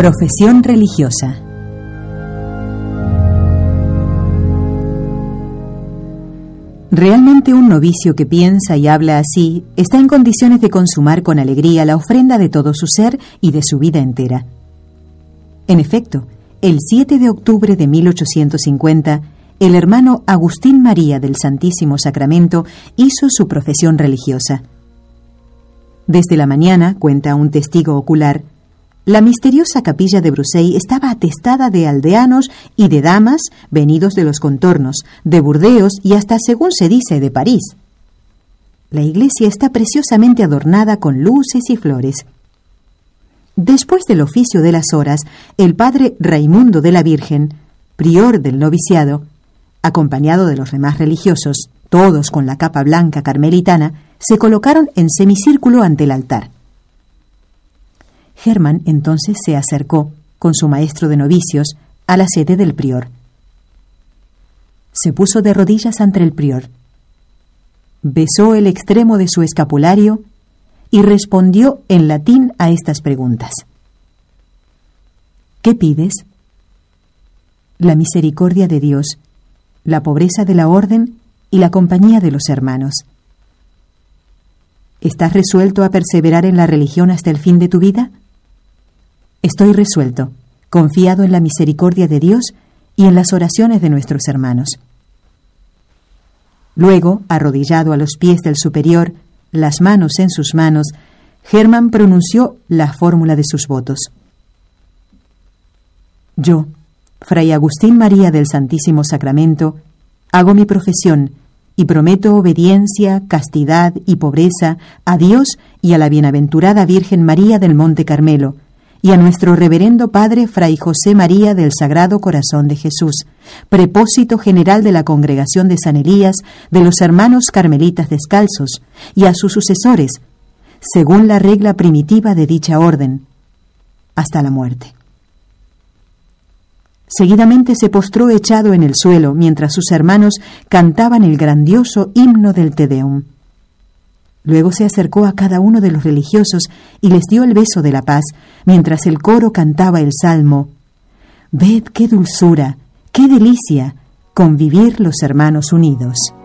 Profesión religiosa. Realmente un novicio que piensa y habla así está en condiciones de consumar con alegría la ofrenda de todo su ser y de su vida entera. En efecto, el 7 de octubre de 1850, el hermano Agustín María del Santísimo Sacramento hizo su profesión religiosa. Desde la mañana, cuenta un testigo ocular, la misteriosa capilla de Bruseilles estaba atestada de aldeanos y de damas venidos de los contornos, de Burdeos y hasta, según se dice, de París. La iglesia está preciosamente adornada con luces y flores. Después del oficio de las horas, el padre Raimundo de la Virgen, prior del noviciado, acompañado de los demás religiosos, todos con la capa blanca carmelitana, se colocaron en semicírculo ante el altar. Hermann entonces se acercó, con su maestro de novicios, a la sede del prior. Se puso de rodillas ante el prior, besó el extremo de su escapulario y respondió en latín a estas preguntas. ¿Qué pides? La misericordia de Dios, la pobreza de la orden y la compañía de los hermanos. ¿Estás resuelto a perseverar en la religión hasta el fin de tu vida? Estoy resuelto, confiado en la misericordia de Dios y en las oraciones de nuestros hermanos. Luego, arrodillado a los pies del superior, las manos en sus manos, Hermann pronunció la fórmula de sus votos. Yo, Fray Agustín María del Santísimo Sacramento, hago mi profesión y prometo obediencia, castidad y pobreza a Dios y a la bienaventurada Virgen María del Monte Carmelo, y a nuestro reverendo Padre Fray José María del Sagrado Corazón de Jesús, prepósito general de la Congregación de San Elías de los Hermanos Carmelitas Descalzos, y a sus sucesores, según la regla primitiva de dicha orden, hasta la muerte. Seguidamente se postró echado en el suelo mientras sus hermanos cantaban el grandioso himno del Te Deum. Luego se acercó a cada uno de los religiosos y les dio el beso de la paz, mientras el coro cantaba el salmo: «Ved qué dulzura, qué delicia, convivir los hermanos unidos».